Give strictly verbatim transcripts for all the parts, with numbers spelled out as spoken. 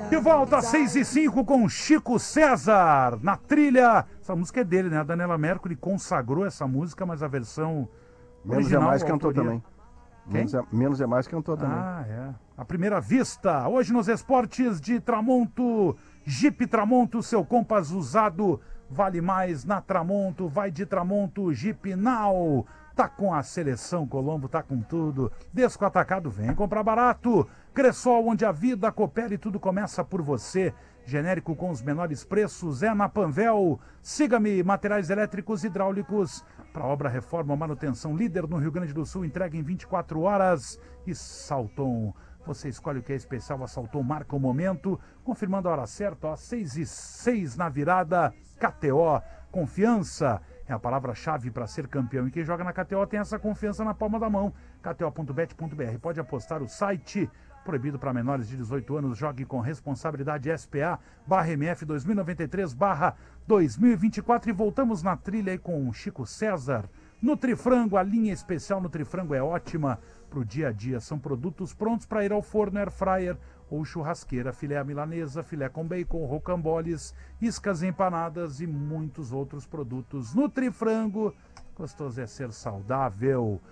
De volta às seis e cinco com Chico César na trilha. Essa música é dele, né? A Daniela Mercury consagrou essa música, mas a versão Menos original, é Mais cantou autoria... também. Quem? Menos é, Menos é Mais cantou também. Ah, é. À primeira vista, hoje nos esportes de Tramonto, Jeep Tramonto, seu Compass usado vale mais na Tramonto, vai de Tramonto, Jeep Now. Tá com a seleção, Colombo tá com tudo. Desco Atacado, vem comprar barato. Cressol, onde a vida coopera e tudo começa por você. Genérico com os menores preços é na Panvel. Siga-me, materiais elétricos e hidráulicos. Para obra, reforma, manutenção, líder no Rio Grande do Sul, entrega em vinte e quatro horas. E Salton, você escolhe o que é especial, a Salton marca o momento. Confirmando a hora certa, ó, seis e seis na virada. K T O, confiança é a palavra-chave para ser campeão. E quem joga na K T O tem essa confiança na palma da mão. K T O ponto bet ponto b r. Pode apostar o site. Proibido para menores de dezoito anos. Jogue com responsabilidade. S P A barra M F dois mil e noventa e três barra dois mil e vinte e quatro. E voltamos na trilha aí com o Chico César. Nutrifrango, a linha especial Nutrifrango é ótima para o dia a dia. São produtos prontos para ir ao forno, air fryer ou churrasqueira. Filé à milanesa, filé com bacon, rocamboles, iscas empanadas e muitos outros produtos. Nutrifrango, gostoso é ser saudável.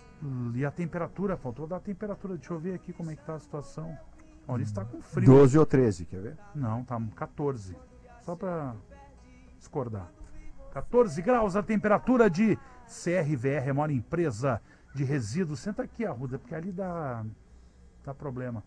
E a temperatura, faltou dar a temperatura, deixa eu ver aqui como é que tá a situação. Maurício está com frio. doze ou treze, quer ver? Não, tá quatorze. Só para discordar. quatorze graus a temperatura de C R V R, é a maior empresa de resíduos. Senta aqui, Arruda, porque ali dá, dá problema.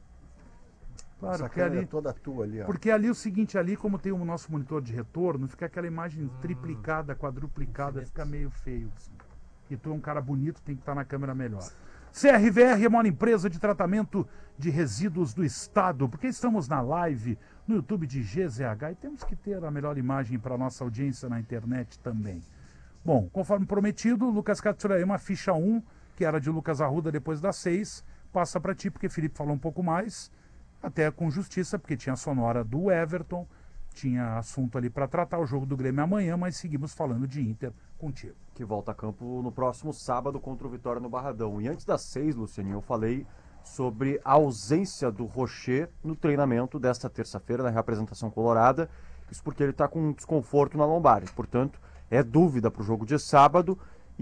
Claro, Essa porque ali, é toda tua ali, ó. porque ali é o seguinte, ali como tem o nosso monitor de retorno, fica aquela imagem triplicada, quadruplicada, fica meio feio. E tu é um cara bonito, tem que estar na câmera melhor. C R V R é a maior empresa de tratamento de resíduos do estado, porque estamos na live no YouTube de G Z H e temos que ter a melhor imagem para a nossa audiência na internet também. Bom, conforme prometido, Lucas Catsuraema, ficha um, que era de Lucas Arruda depois das seis, passa para ti, porque Felipe falou um pouco mais, até com justiça, porque tinha a sonora do Everton, tinha assunto ali para tratar o jogo do Grêmio amanhã, mas seguimos falando de Inter contigo. Que volta a campo no próximo sábado contra o Vitória no Barradão. E antes das seis, Lucianinho, eu falei sobre a ausência do Rocher no treinamento desta terça-feira, na reapresentação colorada. Isso porque ele está com um desconforto na lombar. Portanto, é dúvida para o jogo de sábado.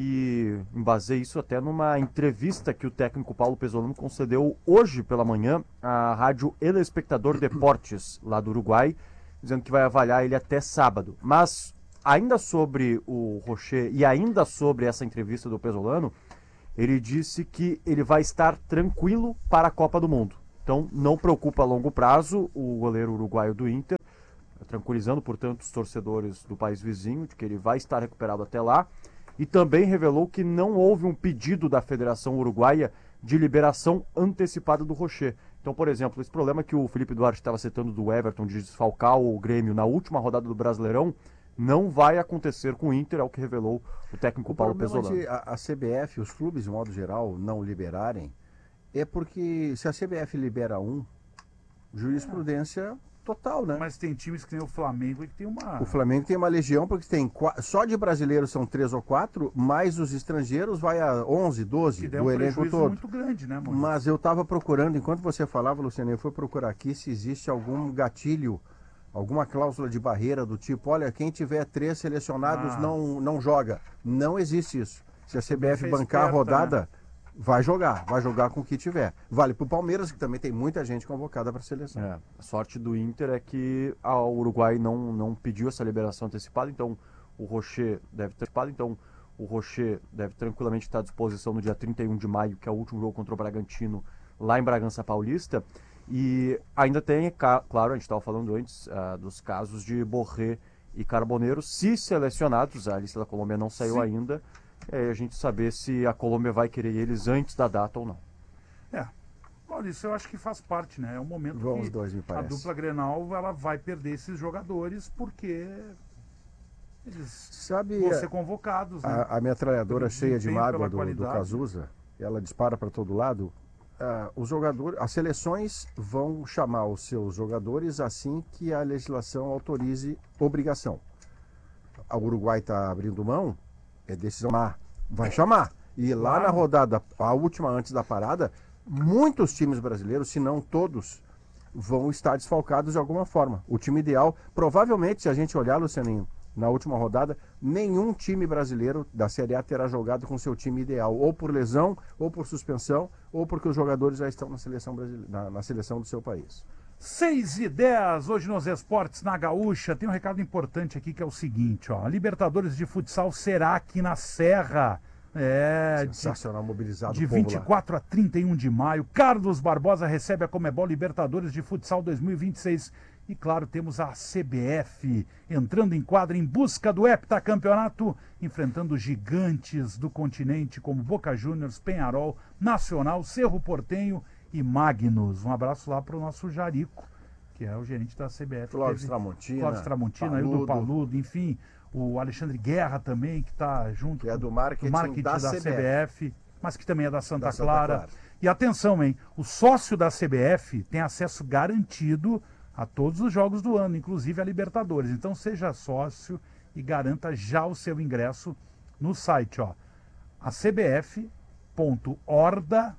E embasei isso até numa entrevista que o técnico Paulo Pesolano concedeu hoje pela manhã à rádio El Espectador Deportes, lá do Uruguai, dizendo que vai avaliar ele até sábado. Mas, ainda sobre o Rocher e ainda sobre essa entrevista do Pesolano, ele disse que ele vai estar tranquilo para a Copa do Mundo. Então, não preocupa a longo prazo o goleiro uruguaio do Inter, tranquilizando, portanto, os torcedores do país vizinho de que ele vai estar recuperado até lá. E também revelou que não houve um pedido da Federação Uruguaia de liberação antecipada do Rocher. Então, por exemplo, esse problema que o Felipe Duarte estava citando do Everton de desfalcar o Grêmio na última rodada do Brasileirão, não vai acontecer com o Inter, é o que revelou o técnico o Paulo Pesolano. De a, a C B F, os clubes, de modo geral, não liberarem, é porque se a C B F libera um, jurisprudência total, né? Mas tem times que tem o Flamengo e que tem uma... O Flamengo tem uma legião, porque tem quatro, só de brasileiros são três ou quatro, mais os estrangeiros vai a onze, doze que do um elenco todo. Muito grande, né, mano? Mas eu estava procurando, enquanto você falava, Luciano, eu fui procurar aqui se existe algum gatilho, alguma cláusula de barreira do tipo, olha, quem tiver três selecionados ah. não, não joga. Não existe isso. Se a C B F bancar esperta, a rodada... Né? Vai jogar, vai jogar com o que tiver. Vale pro Palmeiras, que também tem muita gente convocada para a seleção. É, a sorte do Inter é que o Uruguai não, não pediu essa liberação antecipada, então o Rocher deve ter então o Rocher deve tranquilamente estar à disposição no dia trinta e um de maio, que é o último jogo contra o Bragantino, lá em Bragança Paulista. E ainda tem, claro, a gente estava falando antes uh, dos casos de Borré e Carboneiro, se selecionados, a lista da Colômbia não saiu Sim. ainda. É a gente saber se a Colômbia vai querer eles antes da data ou não. É, Maurício, eu acho que faz parte, né? É um momento Vão que os dois, me a dupla Grenal ela vai perder esses jogadores porque eles Sabe, vão ser convocados. A, né? a metralhadora cheia de mágoa do, do qualidade. Cazuza, ela dispara para todo lado. Uh, os jogadores, as seleções vão chamar os seus jogadores assim que a legislação autorize obrigação. A Uruguai está abrindo mão. É decisão má. Vai chamar. E lá claro. na rodada, a última antes da parada, muitos times brasileiros, se não todos, vão estar desfalcados de alguma forma. O time ideal, provavelmente, se a gente olhar, Lucianinho, na última rodada, nenhum time brasileiro da Série A terá jogado com seu time ideal, ou por lesão, ou por suspensão, ou porque os jogadores já estão na seleção, brasileira, na, na seleção do seu país. seis e dez, hoje nos esportes na Gaúcha. Tem um recado importante aqui que é o seguinte, ó. A Libertadores de futsal será aqui na Serra. É, sensacional, de, mobilizado de o povo vinte e quatro a trinta e um de maio. Carlos Barbosa recebe a Comebol Libertadores de Futsal dois mil e vinte e seis. E claro, temos a C B F entrando em quadra em busca do heptacampeonato, enfrentando gigantes do continente como Boca Juniors, Peñarol, Nacional, Cerro Porteño e Magnus. Um abraço lá para o nosso Jarico, que é o gerente da C B F. Clóvis Tramontina. Clóvis Tramontina, Hildo Paludo, enfim, o Alexandre Guerra também, que está junto que é do marketing, do marketing da, da C B F, mas que também é da Santa, da Santa Clara. Clara. E atenção, hein? O sócio da C B F tem acesso garantido a todos os jogos do ano, inclusive a Libertadores. Então seja sócio e garanta já o seu ingresso no site, ó. A c b f ponto orda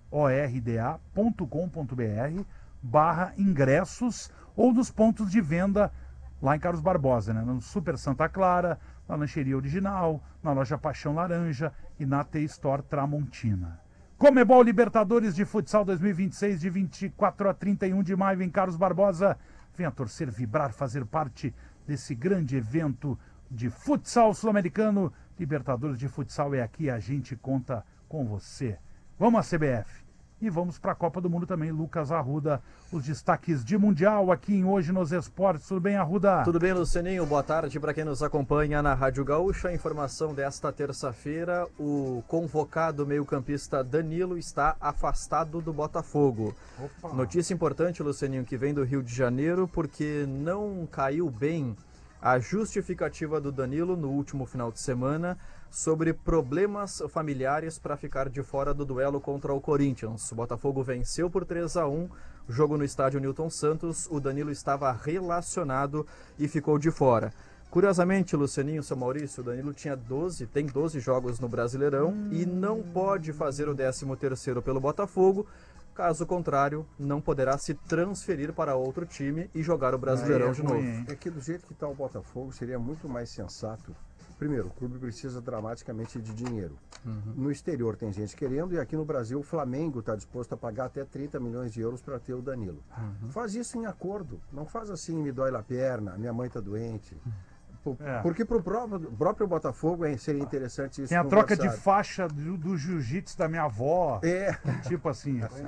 ponto com ponto b r barra ingressos ou dos pontos de venda lá em Carlos Barbosa, né? No Super Santa Clara, na Lancheria Original, na Loja Paixão Laranja e na T-Store Tramontina. Comebol Libertadores de Futsal dois mil e vinte e seis, de vinte e quatro a trinta e um de maio em Carlos Barbosa. Venha torcer, vibrar, fazer parte desse grande evento de futsal sul-americano. Libertadores de Futsal é aqui, a gente conta com você. Vamos à C B F. E vamos para a Copa do Mundo também. Lucas Arruda, os destaques de Mundial aqui em Hoje nos Esportes. Tudo bem, Arruda? Tudo bem, Lucianinho. Boa tarde para quem nos acompanha na Rádio Gaúcha. Informação desta terça-feira, o convocado meio-campista Danilo está afastado do Botafogo. Opa. Notícia importante, Lucianinho, que vem do Rio de Janeiro, porque não caiu bem a justificativa do Danilo no último final de semana sobre problemas familiares para ficar de fora do duelo contra o Corinthians. O Botafogo venceu por três a um, jogo no estádio Newton Santos. O Danilo estava relacionado e ficou de fora. Curiosamente, Lucianinho, seu Maurício, o Danilo tinha doze, tem doze jogos no Brasileirão hum. e não pode fazer o décimo terceiro pelo Botafogo. Caso contrário, não poderá se transferir para outro time e jogar o Brasileirão é, de novo. É que do jeito que está o Botafogo, seria muito mais sensato. Primeiro, o clube precisa dramaticamente de dinheiro. Uhum. No exterior tem gente querendo e aqui no Brasil o Flamengo está disposto a pagar até trinta milhões de euros para ter o Danilo. Uhum. Faz isso em acordo. Não faz assim, me dói a perna, minha mãe está doente. Por, é. Porque para o próprio, próprio Botafogo seria interessante isso. Tem a troca de faixa do, do jiu-jitsu da minha avó. É. Tipo assim. assim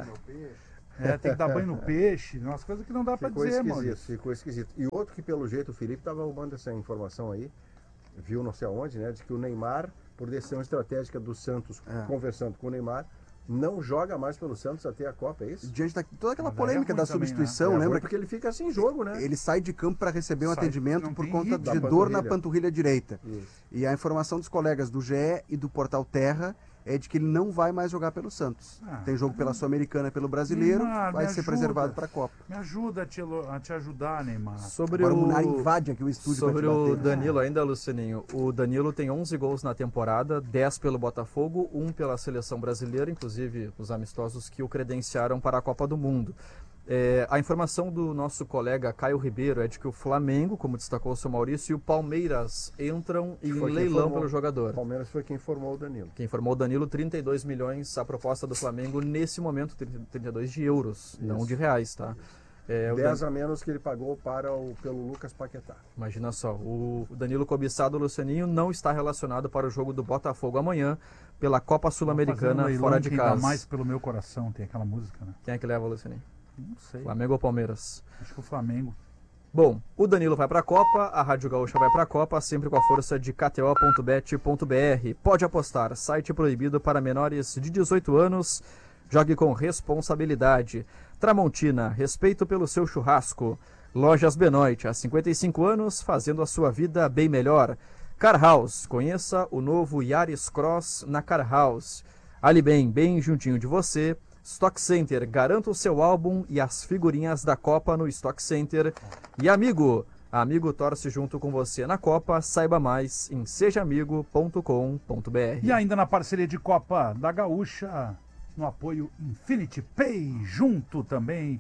é, tem que dar banho no peixe. Umas coisas que não dá para dizer, mano. Ficou esquisito. E outro que pelo jeito o Felipe estava arrumando essa informação aí. Viu não sei aonde, né, de que o Neymar, por decisão estratégica do Santos, é. conversando com o Neymar, não joga mais pelo Santos até a Copa, é isso? Diante da toda aquela polêmica é da substituição, também, né? lembra? É porque ele fica sem jogo, né? Ele sai de campo para receber um sai, atendimento por conta de dor panturrilha. na panturrilha direita. Isso. E a informação dos colegas do G E e do Portal Terra é de que ele não vai mais jogar pelo Santos. Ah, Tem jogo pela Sul-Americana, pelo Brasileiro, Neymar, vai ser ajuda, preservado para a Copa. Me ajuda a te, a te ajudar, Neymar. Sobre Agora o Munar invade aqui o estúdio. Sobre o Danilo ainda, Lucianinho. O Danilo tem onze gols na temporada, dez pelo Botafogo, um pela Seleção Brasileira, inclusive os amistosos que o credenciaram para a Copa do Mundo. É, a informação do nosso colega Caio Ribeiro é de que o Flamengo, como destacou o seu Maurício, e o Palmeiras entram em leilão formou, pelo jogador. O Palmeiras foi quem formou o Danilo. Quem formou o Danilo, trinta e dois milhões a proposta do Flamengo nesse momento, trinta e dois de euros, Isso. não de reais, tá? É, dez Dan... a menos que ele pagou para o, pelo Lucas Paquetá. Imagina só, o Danilo cobiçado, Lucianinho, não está relacionado para o jogo do Botafogo amanhã pela Copa Sul-Americana um fora de casa. Ainda mais pelo meu coração, tem aquela música, né? Quem é que leva, Lucianinho? Não sei. Flamengo ou Palmeiras? Acho que o Flamengo. Bom, o Danilo vai para a Copa, a Rádio Gaúcha vai para a Copa, sempre com a força de k t o ponto bet ponto b r. Pode apostar, site proibido para menores de dezoito anos. Jogue com responsabilidade. Tramontina, respeito pelo seu churrasco. Lojas Benoit, há cinquenta e cinco anos, fazendo a sua vida bem melhor. Car House, conheça o novo Yaris Cross na Car House. Ali bem, bem juntinho de você. Stock Center, garanta o seu álbum e as figurinhas da Copa no Stock Center. E amigo, amigo torce junto com você na Copa, saiba mais em seja amigo ponto com ponto b r. E ainda na parceria de Copa da Gaúcha, no apoio Infinity Pay, junto também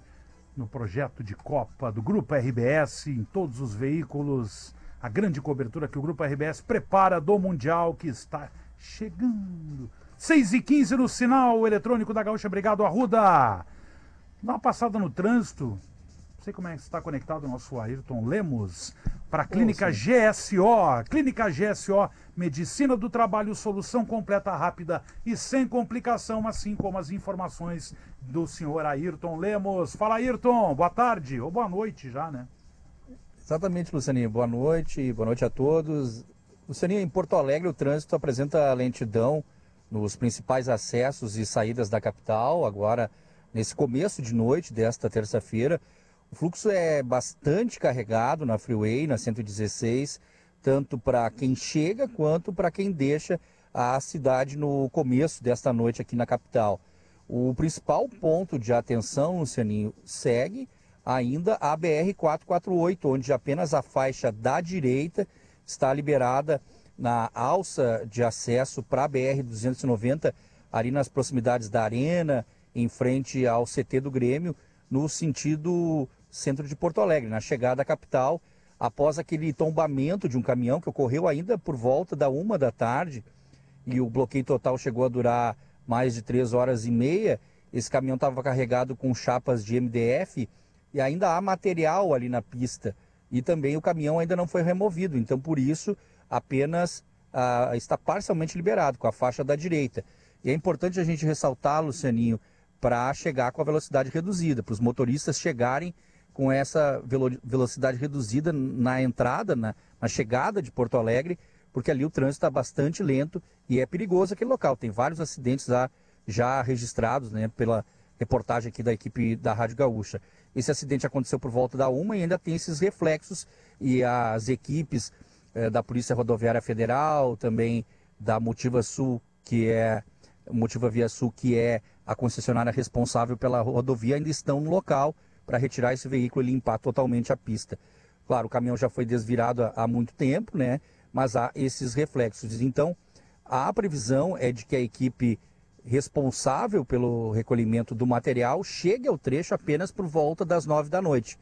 no projeto de Copa do Grupo R B S, em todos os veículos, a grande cobertura que o Grupo R B S prepara do Mundial que está chegando. seis e quinze no sinal eletrônico da Gaúcha. Obrigado, Arruda. Dá uma passada no trânsito. Não sei como é que está conectado o nosso Ayrton Lemos para a Clínica G S O. Clínica G S O, Medicina do Trabalho, solução completa, rápida e sem complicação, assim como as informações do senhor Ayrton Lemos. Fala, Ayrton, boa tarde ou boa noite já, né? Exatamente, Lucianinho. Boa noite, boa noite a todos. Lucianinho, em Porto Alegre o trânsito apresenta lentidão nos principais acessos e saídas da capital, agora nesse começo de noite desta terça-feira. O fluxo é bastante carregado na Freeway, na cento e dezesseis, tanto para quem chega quanto para quem deixa a cidade no começo desta noite aqui na capital. O principal ponto de atenção, Lucianinho, segue ainda a B R quatrocentos e quarenta e oito, onde apenas a faixa da direita está liberada na alça de acesso para a B R duzentos e noventa, ali nas proximidades da Arena, em frente ao C T do Grêmio, no sentido centro de Porto Alegre, na chegada à capital, após aquele tombamento de um caminhão que ocorreu ainda por volta da uma da tarde, e o bloqueio total chegou a durar mais de três horas e meia. Esse caminhão estava carregado com chapas de M D F e ainda há material ali na pista, e também o caminhão ainda não foi removido, então por isso apenas ah, está parcialmente liberado, com a faixa da direita. E é importante a gente ressaltar, Lucianinho, para chegar com a velocidade reduzida, para os motoristas chegarem com essa velo velocidade reduzida na entrada, na, na chegada de Porto Alegre, porque ali o trânsito está bastante lento e é perigoso aquele local. Tem vários acidentes lá já registrados, né, pela reportagem aqui da equipe da Rádio Gaúcha. Esse acidente aconteceu por volta da uma e ainda tem esses reflexos, e as equipes eh, da Polícia Rodoviária Federal, também da Motiva Sul, que é Motiva Via Sul, que é a concessionária responsável pela rodovia, ainda estão no local para retirar esse veículo e limpar totalmente a pista. Claro, o caminhão já foi desvirado há, há muito tempo, né? Mas há esses reflexos. Então, a previsão é de que a equipe responsável pelo recolhimento do material chegue ao trecho apenas por volta das nove da noite.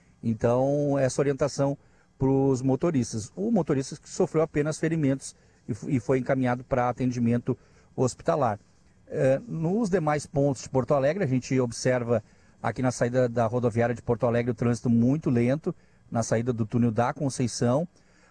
Então, essa orientação para os motoristas. O motorista que sofreu apenas ferimentos e, e foi encaminhado para atendimento hospitalar. É, nos demais pontos de Porto Alegre, a gente observa aqui na saída da rodoviária de Porto Alegre o trânsito muito lento, na saída do túnel da Conceição.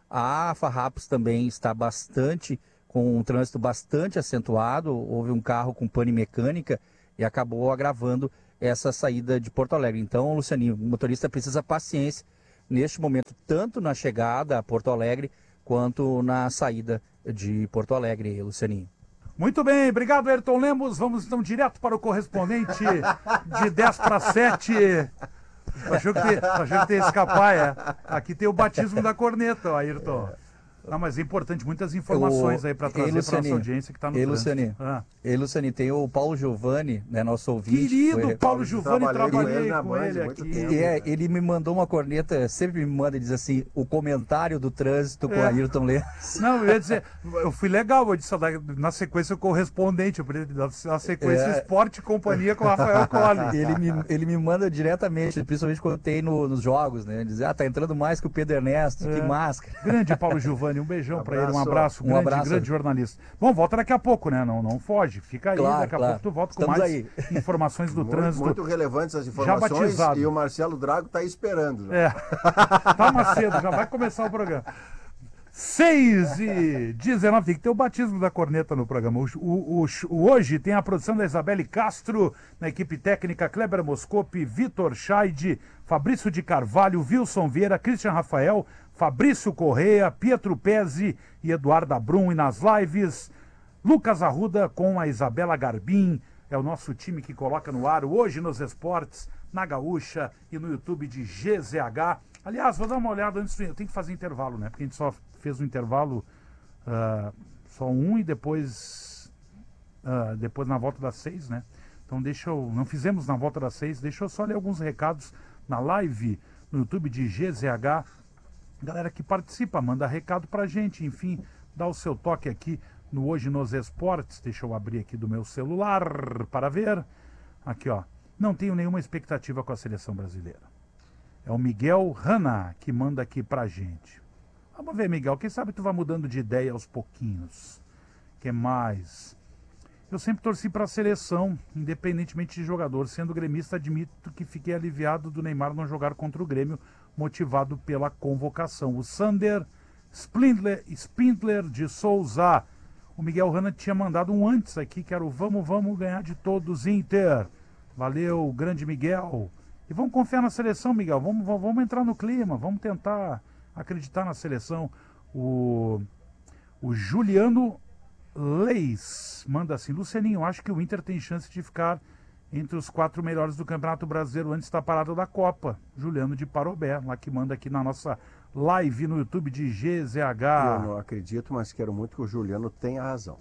A Farrapos também está bastante, com um trânsito bastante acentuado. Houve um carro com pane mecânica e acabou agravando essa saída de Porto Alegre. Então, Lucianinho, o motorista precisa paciência neste momento, tanto na chegada a Porto Alegre, quanto na saída de Porto Alegre, Lucianinho. Muito bem, obrigado, Ayrton Lemos. Vamos então direto para o correspondente de dez para sete. Achou que, achou que ia escapar, é? Aqui tem o batismo da corneta, ó, Ayrton. Não, mas é importante, muitas informações o... aí para trazer para a nossa audiência que está no Ei, trânsito. Luciani, ah. Ei, Luciani, tem o Paulo Giovanni, né, nosso ouvinte. Querido foi... Paulo Giovanni, trabalhei com, com ele, ele aqui. Tempo, é, ele me mandou uma corneta, sempre me manda e diz assim, o comentário do trânsito com é. Ayrton Lemos. Não, eu ia dizer, eu fui legal, eu disse, na sequência o correspondente, na sequência é. Esporte e Companhia com o Rafael Colli. Ele me, ele me manda diretamente, principalmente quando tem no, nos jogos, né, dizer, ah, tá entrando mais que o Pedro Ernesto, é. que máscara. Grande Paulo Giovanni, um beijão para ele. Um abraço, um grande, abraço. grande jornalista. Bom, volta daqui a pouco, né? Não, não foge, fica aí, claro, daqui a claro. pouco tu volta Estamos com mais aí. informações do muito, trânsito. Muito relevantes as informações e o Marcelo Drago está esperando. Né? É, tá Macedo, já vai começar o programa. seis e dezenove, tem que ter o batismo da corneta no programa. O, o, o, hoje tem a produção da Isabelle Castro, na equipe técnica Kleber Moscopi, Vitor Scheide, Fabrício de Carvalho, Wilson Vieira, Christian Rafael, Fabrício Correia, Pietro Pezzi e Eduardo Brum. E nas lives, Lucas Arruda com a Isabela Garbim. É o nosso time que coloca no ar Hoje nos Esportes, na Gaúcha e no YouTube de G Z H. Aliás, vou dar uma olhada antes, eu tenho que fazer intervalo, né? Porque a gente só fez um intervalo, uh, só um e depois, uh, depois na volta das seis, né? Então deixa eu, não fizemos na volta das seis, deixa eu só ler alguns recados na live no YouTube de G Z H. Galera que participa, manda recado pra gente, enfim, dá o seu toque aqui no Hoje nos Esportes. Deixa eu abrir aqui do meu celular para ver. Aqui, ó. Não tenho nenhuma expectativa com a seleção brasileira. É o Miguel Hanna que manda aqui pra gente. Vamos ver, Miguel, quem sabe tu vai mudando de ideia aos pouquinhos. Que mais? Eu sempre torci para a seleção, independentemente de jogador. Sendo gremista, admito que fiquei aliviado do Neymar não jogar contra o Grêmio, motivado pela convocação. O Sander Spindler, Spindler de Souza. O Miguel Hanna tinha mandado um antes aqui, que era o Vamos, vamos ganhar de todos, Inter. Valeu, grande Miguel. E vamos confiar na seleção, Miguel. Vamos, vamos, vamos entrar no clima, vamos tentar acreditar na seleção. O, o Juliano Leis manda assim: Lucianinho, acho que o Inter tem chance de ficar entre os quatro melhores do Campeonato Brasileiro antes da parada da Copa. Juliano de Parobé, lá que manda aqui na nossa live no YouTube de G Z H. Eu não acredito, mas quero muito que o Juliano tenha razão.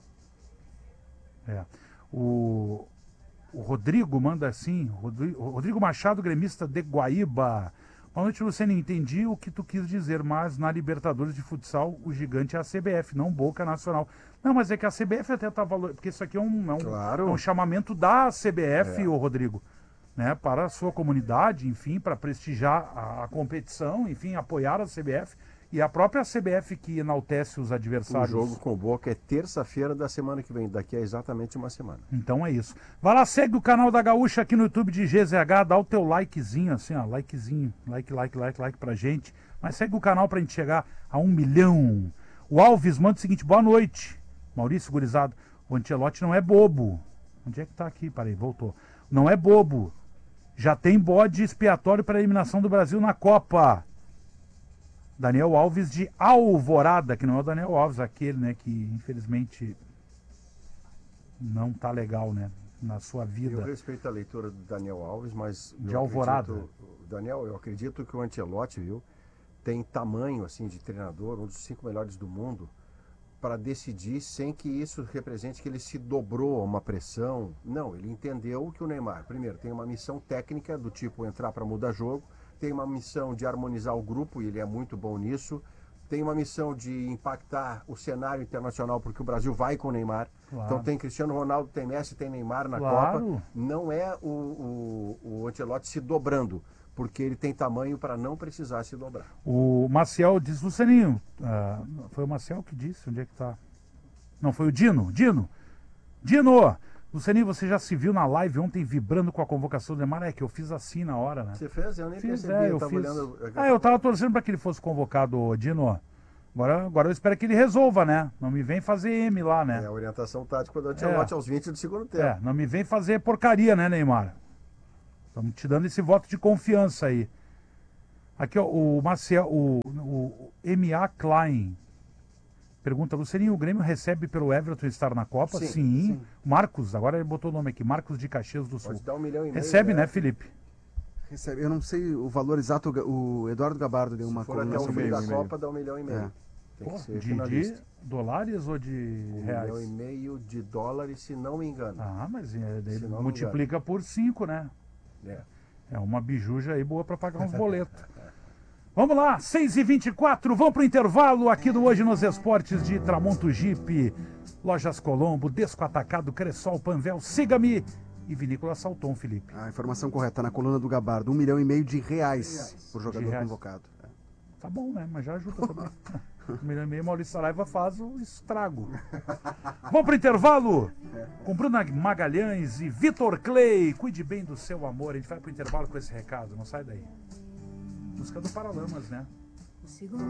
É. O, o Rodrigo manda assim: Rodrigo, Rodrigo Machado, gremista de Guaíba. Boa noite, Luciano. Entendi o que tu quis dizer, mas na Libertadores de futsal o gigante é a C B F, não Boca Nacional. Não, mas é que a C B F até tá valor... porque isso aqui é um, é um, claro. é um chamamento da C B F, é. ô Rodrigo, né, para a sua comunidade, enfim, para prestigiar a, a competição, enfim, apoiar a C B F. E a própria C B F que enaltece os adversários. O jogo com o Boca é terça-feira da semana que vem, daqui a exatamente uma semana. Então é isso. Vai lá, segue o canal da Gaúcha aqui no YouTube de G Z H, dá o teu likezinho, assim, ó, likezinho, like, like, like, like pra gente. Mas segue o canal pra gente chegar a um milhão. O Alves manda o seguinte: boa noite, Maurício Gurizado. O Ancelotti não é bobo. Onde é que tá aqui? Peraí, voltou. Não é bobo. Já tem bode expiatório para a eliminação do Brasil na Copa. Daniel Alves de Alvorada, que não é o Daniel Alves, aquele, né, que infelizmente não tá legal, né, na sua vida. Eu respeito a leitura do Daniel Alves, mas... De Alvorada. Acredito, Daniel, eu acredito que o Ancelotti, viu, tem tamanho, assim, de treinador, um dos cinco melhores do mundo, para decidir sem que isso represente que ele se dobrou a uma pressão. Não, ele entendeu que o Neymar, primeiro, tem uma missão técnica do tipo entrar para mudar jogo, tem uma missão de harmonizar o grupo, e ele é muito bom nisso. Tem uma missão de impactar o cenário internacional, porque o Brasil vai com o Neymar. Claro. Então tem Cristiano Ronaldo, tem Messi, tem Neymar na claro. Copa. Não é o, o, o Ancelotti se dobrando, porque ele tem tamanho para não precisar se dobrar. O Maciel diz, Lucianinho, uh, foi o Maciel que disse, onde é que tá? Não, foi o Dino, Dino, Dino! Lucianinho, você já se viu na live ontem vibrando com a convocação do Neymar? É que eu fiz assim na hora, né? Você fez? Eu nem fiz, percebi, é, eu, eu tava fiz. olhando... Ah, eu tava torcendo para que ele fosse convocado, Dino. Agora, agora eu espero que ele resolva, né? Não me vem fazer M lá, né? É a orientação tática do Ancelotti é. aos vinte do segundo tempo. É, não me vem fazer porcaria, né, Neymar? Estamos te dando esse voto de confiança aí. Aqui, ó, o Marcel, o, o M A Klein pergunta: Lucianinho, o Grêmio recebe pelo Everton estar na Copa? Sim, sim. sim. Marcos, agora ele botou o nome aqui, Marcos de Caxias do Sul. Pode dar um milhão e meio, recebe, né, né, Felipe? Recebe. Eu não sei o valor exato, o Eduardo Gabardo deu uma Se for coluna até o sobre meio da isso. Copa, dá um milhão e meio. É. Tem Pô, que ser de, finalista. de dólares ou de Um reais? milhão e meio de dólares, se não me engano. Ah, mas é, Se ele não me multiplica por cinco, né? É. É uma bijuja aí boa para pagar uns boletos. Vamos lá, seis e vinte e quatro, vamos pro intervalo aqui do Hoje nos Esportes de Tramonto Jeep, Lojas Colombo, Desco Atacado, Cressol, Panvel, Siga-me e Vinícola Salton, Felipe. A informação correta na coluna do Gabardo, um milhão e meio de reais por jogador reais. convocado. É. Tá bom, né? Mas já ajuda também. Um milhão e meio, Maurício Saraiva faz o estrago. Vamos pro intervalo? Com Bruna Magalhães e Vitor Clay. Cuide bem do seu amor. A gente vai pro intervalo com esse recado. Não sai daí. Música do Paralamas, né?